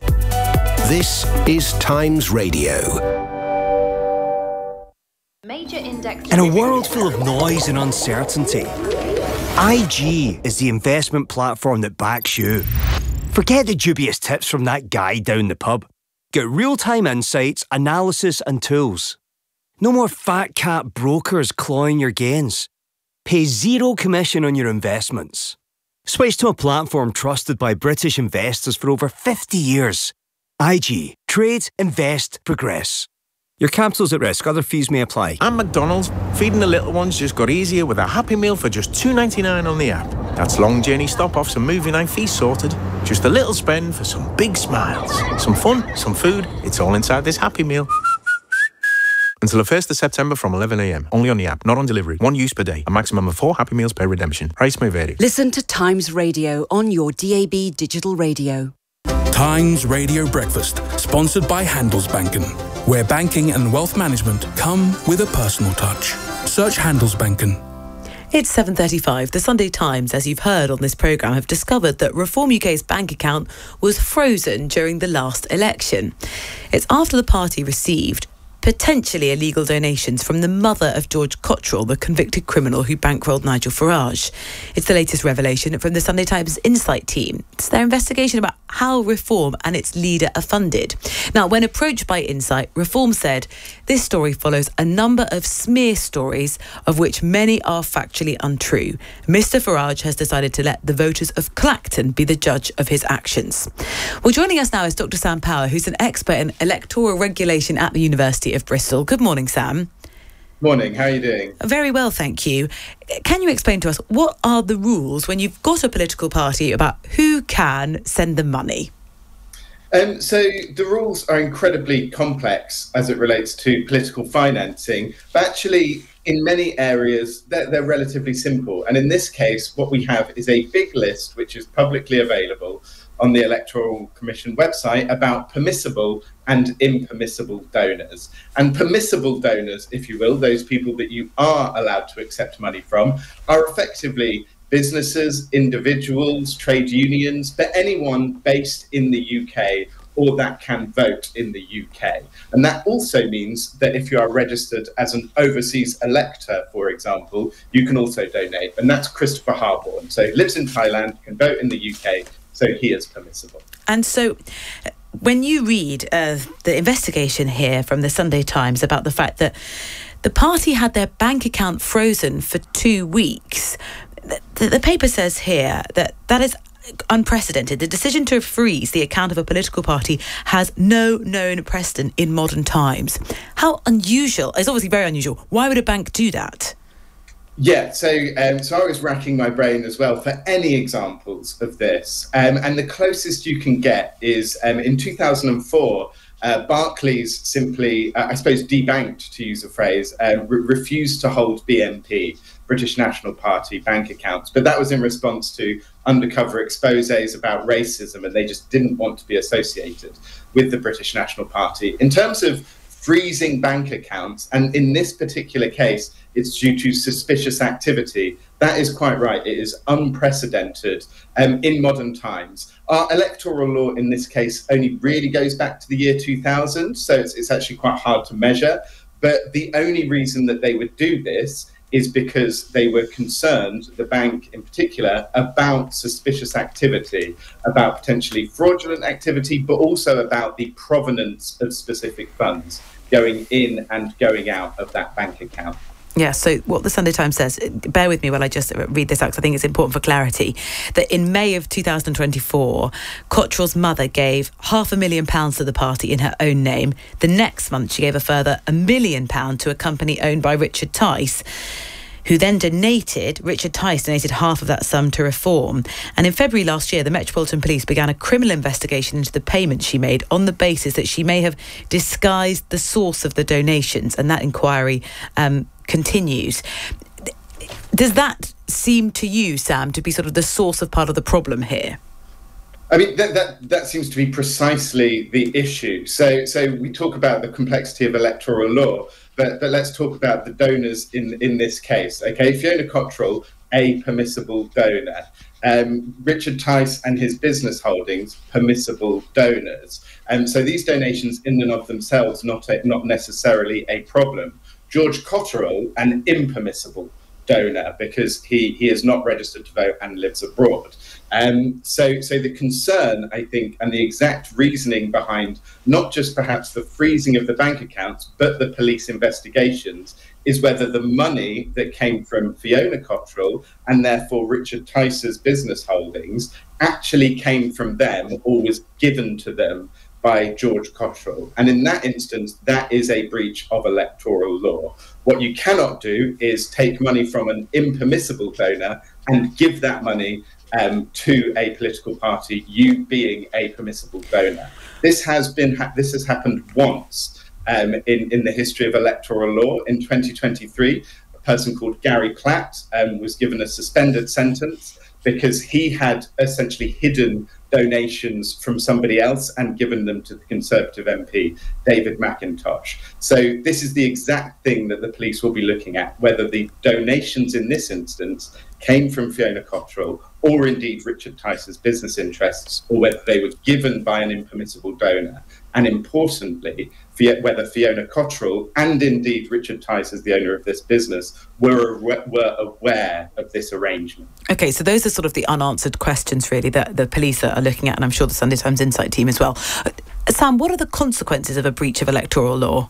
This is Times Radio. In a world full of noise and uncertainty, IG is the investment platform that backs you. Forget the dubious tips from that guy down the pub. Get real-time insights, analysis and tools. No more fat cat brokers clawing your gains. Pay zero commission on your investments. Switch to a platform trusted by British investors for over 50 years. IG. Trade, invest, progress. Your capital's at risk. Other fees may apply. And McDonald's, feeding the little ones just got easier with a Happy Meal for just $2.99 on the app. That's long journey stop-offs and movie night fees sorted. Just a little spend for some big smiles. Some fun, some food. It's all inside this Happy Meal. Until the 1st of September from 11 a.m. Only on the app, not on delivery. One use per day. A maximum of 4 Happy Meals per redemption. Price may vary. Listen to Times Radio on your DAB digital radio. Times Radio Breakfast, sponsored by Handelsbanken, where banking and wealth management come with a personal touch. Search Handelsbanken. It's 7:35. The Sunday Times, as you've heard on this programme, have discovered that Reform UK's bank account was frozen during the last election. It's after the party received potentially illegal donations from the mother of George Cottrell, the convicted criminal who bankrolled Nigel Farage. It's the latest revelation from the Sunday Times Insight team. It's their investigation about how Reform and its leader are funded. Now, when approached by Insight, Reform said this story follows a number of smear stories, of which many are factually untrue. Mr Farage has decided to let the voters of Clacton be the judge of his actions. Well, joining us now is Dr Sam Power, who's an expert in electoral regulation at the University of Bristol. Good morning, Sam. Morning, how are you doing? Very well, thank you. Can you explain to us what are the rules when you've got a political party about who can send them money? So the rules are incredibly complex as it relates to political financing, but actually in many areas they're relatively simple. And in this case, what we have is a big list which is publicly available on the Electoral Commission website about permissible and impermissible donors. And permissible donors, if you will, those people that you are allowed to accept money from, are effectively businesses, individuals, trade unions, but anyone based in the UK or that can vote in the UK. And that also means that if you are registered as an overseas elector, for example, you can also donate. And that's Christopher Harborne. So he lives in Thailand, can vote in the UK, so he is permissible. And so when you read the investigation here from the Sunday Times about the fact that the party had their bank account frozen for 2 weeks, the paper says here that is unprecedented. The decision to freeze the account of a political party has no known precedent in modern times. How unusual? It's obviously very unusual. Why would a bank do that? Yeah, so I was racking my brain as well for any examples of this. And the closest you can get is in 2004, Barclays simply, I suppose, debanked, to use a phrase, refused to hold BNP, British National Party, bank accounts. But that was in response to undercover exposés about racism, and they just didn't want to be associated with the British National Party. In terms of freezing bank accounts, and in this particular case, it's due to suspicious activity. That is quite right. It is unprecedented in modern times. Our electoral law in this case only really goes back to the year 2000, so it's actually quite hard to measure. But the only reason that they would do this is because they were concerned, the bank in particular, about suspicious activity, about potentially fraudulent activity, but also about the provenance of specific funds going in and going out of that bank account. Yeah, so what the Sunday Times says, bear with me while I just read this out because I think it's important for clarity, that in May of 2024, Cotterill's mother gave £500,000 to the party in her own name. The next month, she gave a further £1 million to a company owned by Richard Tice, who then Richard Tice donated half of that sum to Reform. And in February last year, the Metropolitan Police began a criminal investigation into the payments she made on the basis that she may have disguised the source of the donations, and that inquiry continues. Does that seem to you, Sam, to be sort of the source of part of the problem here? I mean, that seems to be precisely the issue. So we talk about the complexity of electoral law, but let's talk about the donors in this case. Okay, Fiona Cotterill, a permissible donor. Richard Tice and his business holdings, permissible donors. So these donations in and of themselves not necessarily a problem. George Cotterill, an impermissible donor because he is not registered to vote and lives abroad. So the concern, I think, and the exact reasoning behind not just perhaps the freezing of the bank accounts, but the police investigations, is whether the money that came from Fiona Cotterill and therefore Richard Tice's business holdings actually came from them or was given to them by George Cotterill. And in that instance, that is a breach of electoral law. What you cannot do is take money from an impermissible donor and give that money to a political party, you being a permissible donor. This has happened once in the history of electoral law. In 2023, a person called Gary Platt was given a suspended sentence because he had essentially hidden donations from somebody else and given them to the Conservative MP, David McIntosh. So this is the exact thing that the police will be looking at, whether the donations in this instance came from Fiona Cotterill or indeed Richard Tice's business interests, or whether they were given by an impermissible donor. And importantly, whether Fiona Cotterill and indeed Richard Tice, as the owner of this business, were aware of this arrangement. OK, so those are sort of the unanswered questions, really, that the police are looking at, and I'm sure the Sunday Times Insight team as well. Sam, what are the consequences of a breach of electoral law?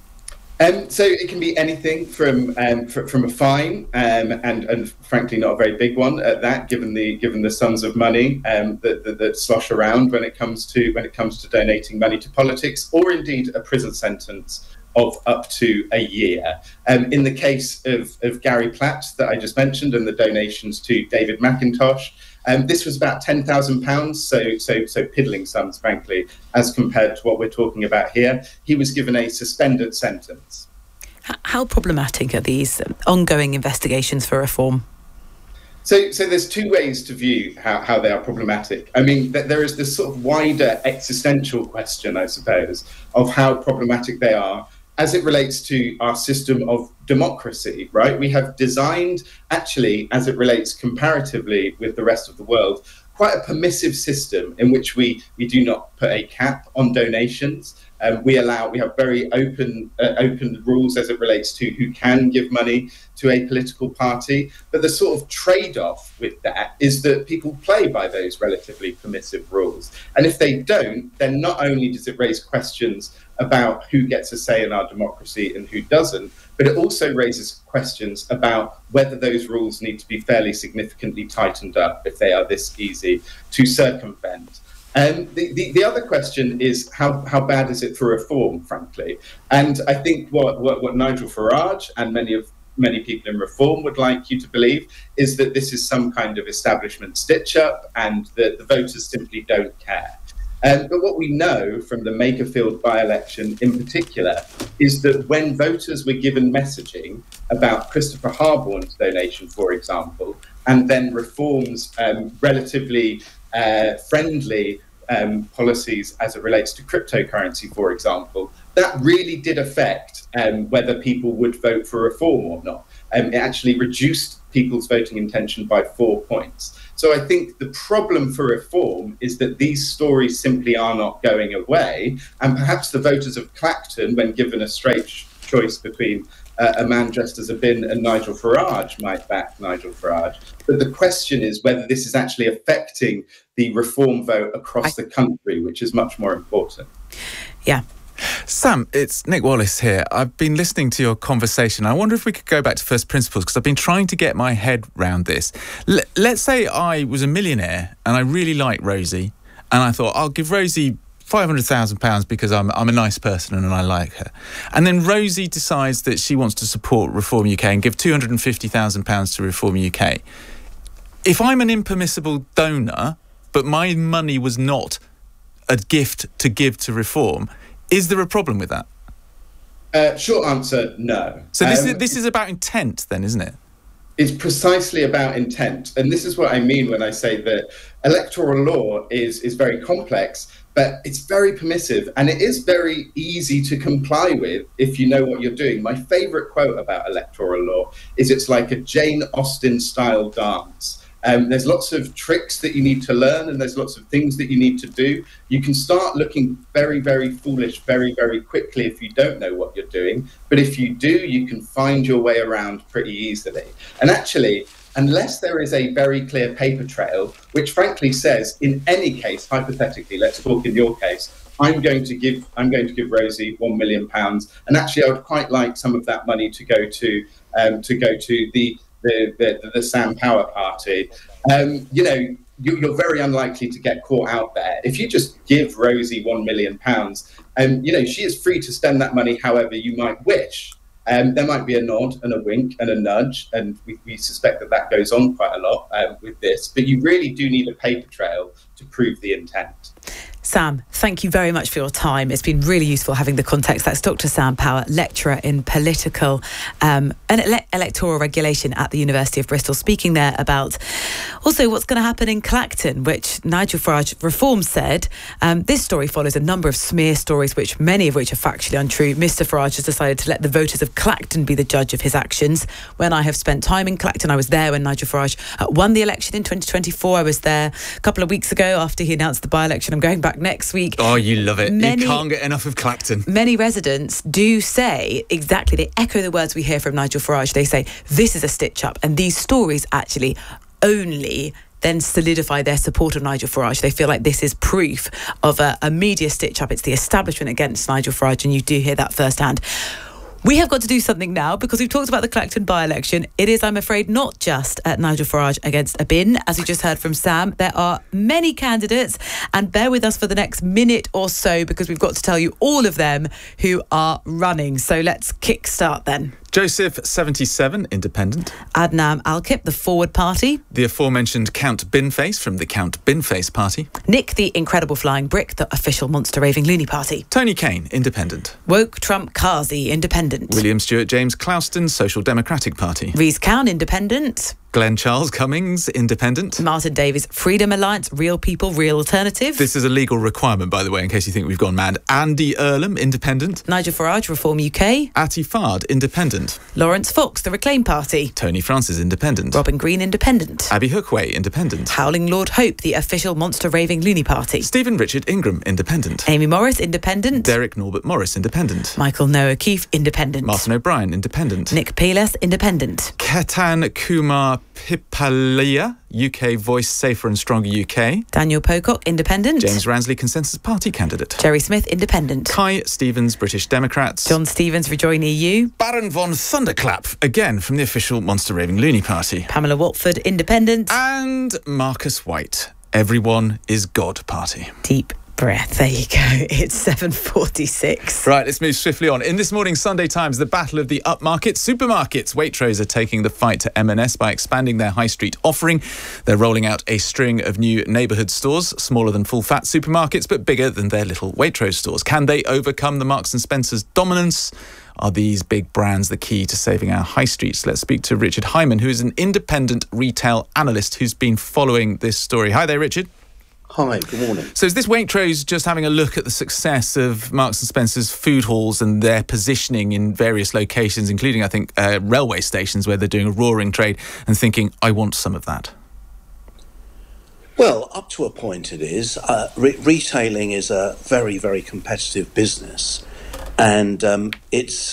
So it can be anything from a fine, and frankly not a very big one at that, given the sums of money that slosh around when it comes to donating money to politics, or indeed a prison sentence of up to a year. In the case of Gary Platt that I just mentioned and the donations to David McIntosh, this was about £10,000, so piddling sums, frankly, as compared to what we're talking about here. He was given a suspended sentence. How problematic are these ongoing investigations for reform? So there's two ways to view how they are problematic. I mean, there is this sort of wider existential question, I suppose, of how problematic they are as it relates to our system of democracy, right? We have designed, actually, as it relates comparatively with the rest of the world, quite a permissive system in which we do not put a cap on donations. We have very open rules as it relates to who can give money to a political party. But the sort of trade-off with that is that people play by those relatively permissive rules. And if they don't, then not only does it raise questions about who gets a say in our democracy and who doesn't, but it also raises questions about whether those rules need to be fairly significantly tightened up if they are this easy to circumvent. The other question is how bad is it for reform, frankly? And I think what Nigel Farage and many people in reform would like you to believe is that this is some kind of establishment stitch-up and that the voters simply don't care. But what we know from the Makerfield by-election in particular is that when voters were given messaging about Christopher Harborne's donation, for example, and then reform's relatively friendly policies as it relates to cryptocurrency, for example, that really did affect whether people would vote for reform or not. It actually reduced people's voting intention by 4 points. So I think the problem for reform is that these stories simply are not going away, and perhaps the voters of Clacton, when given a straight choice between a man dressed as a bin and Nigel Farage, might back Nigel Farage. But the question is whether this is actually affecting the reform vote across the country, which is much more important. Yeah. Sam, it's Nick Wallace here. I've been listening to your conversation. I wonder if we could go back to first principles, because I've been trying to get my head round this. Let's say I was a millionaire and I really like Rosie, and I thought, I'll give Rosie £500,000 because I'm a nice person and I like her. And then Rosie decides that she wants to support Reform UK and give £250,000 to Reform UK. If I'm an impermissible donor, but my money was not a gift to give to Reform, is there a problem with that? Short answer, no. So this is about intent then, isn't it? It's precisely about intent. And this is what I mean when I say that electoral law is very complex, but it's very permissive and it is very easy to comply with if you know what you're doing. My favourite quote about electoral law is it's like a Jane Austen style dance. There's lots of tricks that you need to learn and there's lots of things that you need to do. You can start looking very, very foolish very, very quickly if you don't know what you're doing. But if you do, you can find your way around pretty easily. And actually, unless there is a very clear paper trail, which frankly says, in any case, hypothetically, let's talk in your case, I'm going to give Rosie £1 million, and actually, I would quite like some of that money to go to the Sam Power Party. You're very unlikely to get caught out there. If you just give Rosie £1 million, she is free to spend that money however you might wish. There might be a nod and a wink and a nudge, and we suspect that goes on quite a lot with this, but you really do need a paper trail to prove the intent. Sam, thank you very much for your time. It's been really useful having the context. That's Dr. Sam Power, lecturer in political and electoral regulation at the University of Bristol, speaking there about also what's going to happen in Clacton, which Nigel Farage Reform said. This story follows a number of smear stories, many of which are factually untrue. Mr. Farage has decided to let the voters of Clacton be the judge of his actions. When I have spent time in Clacton, I was there when Nigel Farage won the election in 2024. I was there a couple of weeks ago after he announced the by-election. I'm going back next week. Oh, you love it. You can't get enough of Clacton. Many residents do say exactly, they echo the words we hear from Nigel Farage. They say this is a stitch-up, and these stories actually only then solidify their support of Nigel Farage. They feel like this is proof of a media stitch-up. It's the establishment against Nigel Farage, and you do hear that firsthand. We have got to do something now because we've talked about the Clacton by-election. It is, I'm afraid, not just Nigel Farage against a bin, as we just heard from Sam. There are many candidates, and bear with us for the next minute or so because we've got to tell you all of them who are running. So let's kick-start then. Joseph, 77, Independent. Adnan Al-Kip, the Forward Party. The aforementioned Count Binface from the Count Binface Party. Nick, the Incredible Flying Brick, the official Monster Raving Loony Party. Tony Kane, Independent. Woke Trump Kazi, Independent. William Stewart James Clouston, Social Democratic Party. Rees Cowan, Independent. Glenn Charles Cummings, Independent. Martin Davies, Freedom Alliance, Real People, Real Alternative. This is a legal requirement, by the way, in case you think we've gone mad. Andy Earlham, Independent. Nigel Farage, Reform UK. Ati Fard, Independent. Lawrence Fox, The Reclaim Party. Tony Francis, Independent. Robin Green, Independent. Abby Hookway, Independent. Howling Lord Hope, the official monster raving loony party. Stephen Richard Ingram, Independent. Amy Morris, Independent. Derek Norbert Morris, Independent. Michael Noah Keefe, Independent. Martin O'Brien, Independent. Nick Peeles, Independent. Ketan Kumar Pipalia, UK Voice Safer and Stronger UK. Daniel Pocock, Independent. James Ransley, Consensus Party candidate. Jerry Smith, Independent. Kai Stevens, British Democrats. John Stevens, Rejoin EU. Baron von Thunderclap, again from the official Monster Raving Loony Party. Pamela Watford, Independent. And Marcus White, Everyone is God Party. Deep breath. There you go. It's 7:46. Right, let's move swiftly on. In this morning's Sunday Times, the battle of the upmarket supermarkets. Waitrose are taking the fight to M&S by expanding their high street offering. They're rolling out a string of new neighbourhood stores, smaller than full-fat supermarkets, but bigger than their little Waitrose stores. Can they overcome the Marks & Spencer's dominance? Are these big brands the key to saving our high streets? Let's speak to Richard Hyman, who is an independent retail analyst who's been following this story. Hi there, Richard. Hi, good morning. So is this Waitrose just having a look at the success of Marks & Spencer's food halls and their positioning in various locations, including, I think, railway stations where they're doing a roaring trade, and thinking, I want some of that? Well, up to a point it is. Retailing is a very, very competitive business. And it's